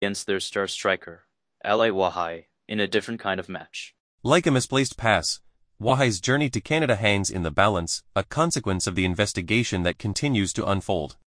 against their star striker, Ally Wahai, in a different kind of match. Like a misplaced pass, Wahai's journey to Canada hangs in the balance, a consequence of the investigation that continues to unfold.